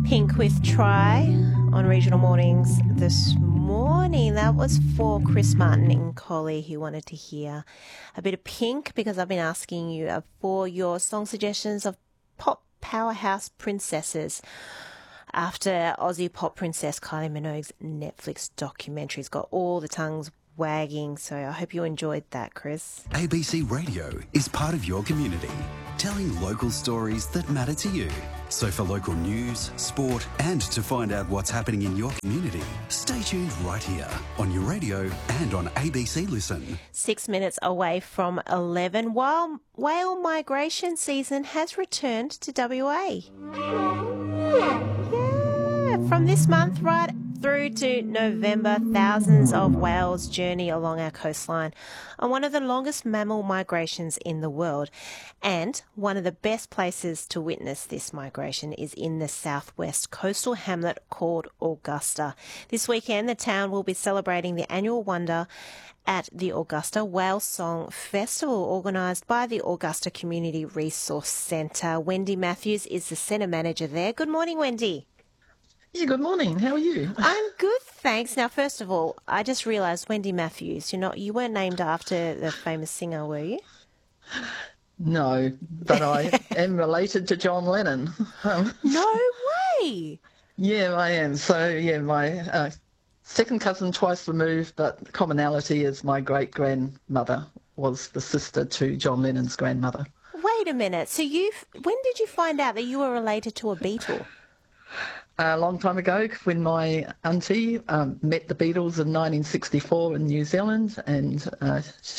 Pink with Try on Regional Mornings this morning. That was for Chris Martin in Collie, who wanted to hear a bit of Pink, because I've been asking you for your song suggestions of pop powerhouse princesses after Aussie pop princess Kylie Minogue's Netflix documentary's got all the tongues wagging. So I hope you enjoyed that, Chris. ABC Radio is part of your community, telling local stories that matter to you. So for local news, sport, and to find out what's happening in your community, stay tuned right here on your radio and on ABC Listen. 6 minutes away from 11, while whale migration season has returned to WA. Yeah, from this month right through to November, thousands of whales journey along our coastline on one of the longest mammal migrations in the world. And one of the best places to witness this migration is in the southwest coastal hamlet called Augusta. This weekend, the town will be celebrating the annual wonder at the Augusta Whale Song Festival, organised by the Augusta Community Resource Centre. Wendy Matthews is the centre manager there. Good morning, Wendy. Yeah, good morning. How are you? I'm good, thanks. Now, first of all, I just realised Wendy Matthews, you weren't named after the famous singer, were you? No, but I am related to John Lennon. No way! Yeah, I am. So, yeah, my second cousin twice removed, but commonality is my great-grandmother was the sister to John Lennon's grandmother. Wait a minute. So when did you find out that you were related to a Beatle? A long time ago, when my auntie met the Beatles in 1964 in New Zealand, and